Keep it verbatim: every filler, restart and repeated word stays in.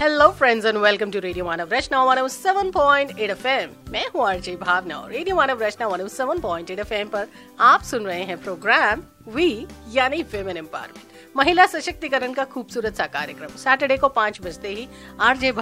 Hello friends and welcome to radio Manav Rachna one O seven point eight FM. मैं हूँ RJ भावना और radio मानव रचना one O seven point eight FM पर आप सुन रहे हैं programme we यानी विमेन एम्पावरमेंट, महिला सशक्तिकरण का खूबसूरत सा कार्यक्रम। सैटरडे को पांच बजते ही आरजे